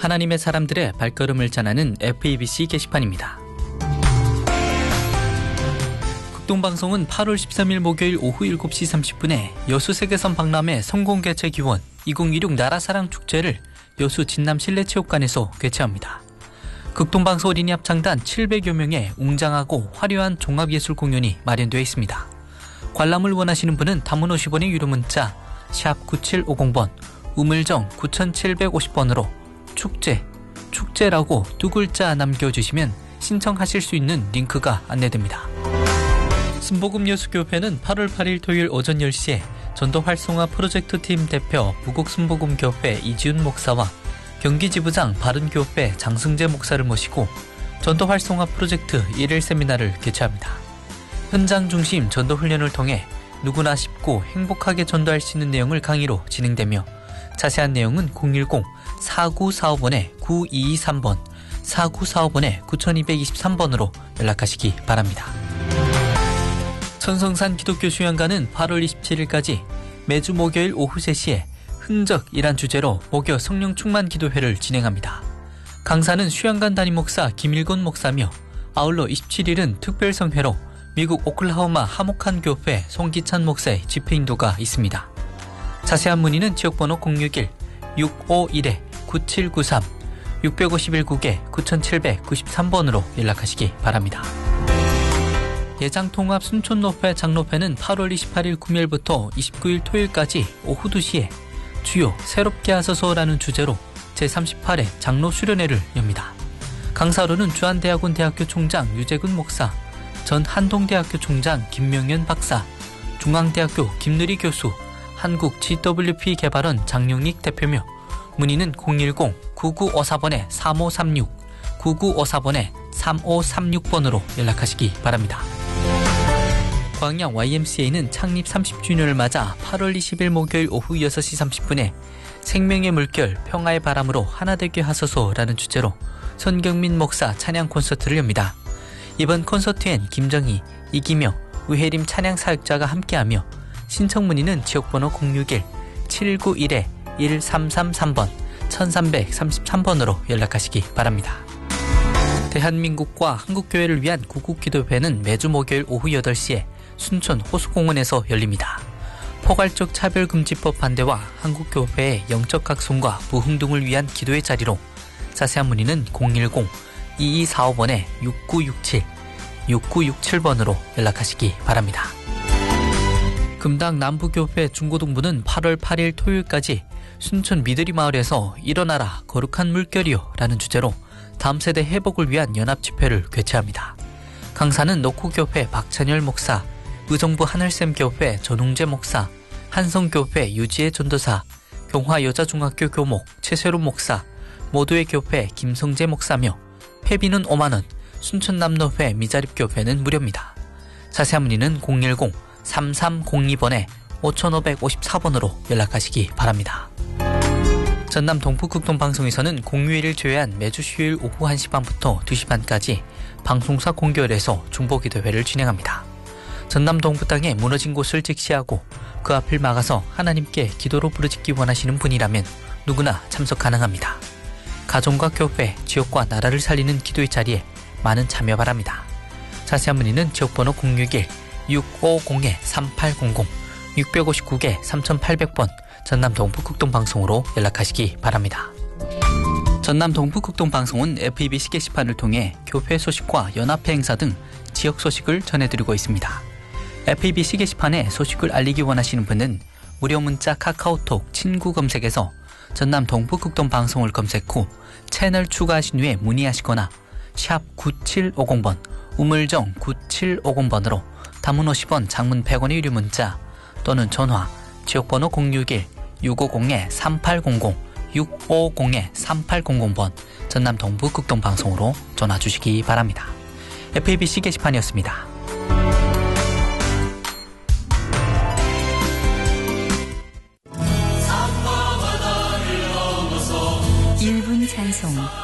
하나님의 사람들의 발걸음을 전하는 FEBC 게시판입니다. 극동방송은 8월 13일 목요일 오후 7시 30분에 여수 세계선 박람회 성공개최 기원 2016 나라사랑 축제를 여수 진남 실내체육관에서 개최합니다. 극동방송 어린이 합창단 700여 명의 웅장하고 화려한 종합예술 공연이 마련되어 있습니다. 관람을 원하시는 분은 단문 50원의 유료 문자 샵 9750번, 우물정 9750번으로 축제라고 두 글자 남겨주시면 신청하실 수 있는 링크가 안내됩니다. 순복음여수교회는 8월 8일 토요일 오전 10시에 전도 활성화 프로젝트팀 대표 부곡순복음교회 이지훈 목사와 경기지부장 바른교회 장승재 목사를 모시고 전도 활성화 프로젝트 1일 세미나를 개최합니다. 현장 중심 전도 훈련을 통해 누구나 쉽고 행복하게 전도할 수 있는 내용을 강의로 진행되며 자세한 내용은 010-4945-9223번, 4945-9223번으로 연락하시기 바랍니다. 천성산 기독교 수양관은 8월 27일까지 매주 목요일 오후 3시에 흔적이란 주제로 목요 성령 충만 기도회를 진행합니다. 강사는 수양관 담임 목사 김일곤 목사며 아울러 27일은 특별성회로 미국 오클라호마 하목한 교회 송기찬 목사의 집회 인도가 있습니다. 자세한 문의는 지역번호 061-651-9793, 651국에 9793번으로 연락하시기 바랍니다. 예장통합 순천로회 장로회는 8월 28일 금요일부터 29일 토요일까지 오후 2시에 주요 새롭게 하소서라는 주제로 제38회 장로 수련회를 엽니다. 강사로는 주한대학원 대학교 총장 유재근 목사, 전 한동대학교 총장 김명현 박사, 중앙대학교 김느리 교수, 한국 GWP 개발원 장용익 대표며 문의는 010-9954-3536, 9954-3536번으로 연락하시기 바랍니다. 광양 YMCA는 창립 30주년을 맞아 8월 20일 목요일 오후 6시 30분에 생명의 물결 평화의 바람으로 하나되게 하소서라는 주제로 손경민 목사 찬양 콘서트를 엽니다. 이번 콘서트엔 김정희, 이기며, 우혜림 찬양 사역자가 함께하며 신청 문의는 지역번호 061-791-1333번, 1333번으로 연락하시기 바랍니다. 대한민국과 한국교회를 위한 구국기도회는 매주 목요일 오후 8시에 순천 호수공원에서 열립니다. 포괄적 차별금지법 반대와 한국교회의 영적 각성과 부흥 등을 위한 기도의 자리로 자세한 문의는 010-2245-6967, 6967번으로 연락하시기 바랍니다. 금당 남부교회 중고등부는 8월 8일 토요일까지 순천 미드리 마을에서 일어나라 거룩한 물결이요 라는 주제로 다음 세대 회복을 위한 연합집회를 개최합니다. 강사는 녹호교회 박찬열 목사, 의정부 하늘샘교회 전웅재 목사, 한성교회 유지혜 전도사, 경화여자중학교 교목 최세롬 목사, 모두의 교회 김성재 목사며 회비는 5만원, 순천남로회 미자립교회는 무료입니다. 자세한 문의는 010-3302번에 5554번으로 연락하시기 바랍니다. 전남 동북극동방송에서는 공휴일을 제외한 매주 수요일 오후 1시 반부터 2시 반까지 방송사 공개월에서 중보기도회를 진행합니다. 전남 동부 땅에 무너진 곳을 직시하고 그 앞을 막아서 하나님께 기도로 부르짖기 원하시는 분이라면 누구나 참석 가능합니다. 가정과 교회, 지역과 나라를 살리는 기도의 자리에 많은 참여 바랍니다. 자세한 문의는 지역번호 061-650-3800, 659-3800번 전남 동북극동방송으로 연락하시기 바랍니다. 전남 동북극동방송은 FEBC 게시판을 통해 교회 소식과 연합회 행사 등 지역 소식을 전해드리고 있습니다. FEBC 게시판에 소식을 알리기 원하시는 분은 무료 문자 카카오톡 친구 검색에서 전남 동북극동방송을 검색 후 채널 추가하신 후에 문의하시거나 샵 9750번, 우물정 9750번으로 단문 50원, 장문 100원의 유료 문자 또는 전화 지역번호 061-650-3800, 650-3800번 전남 동북극동방송으로 전화 주시기 바랍니다. FEBC 게시판이었습니다. 1분 찬송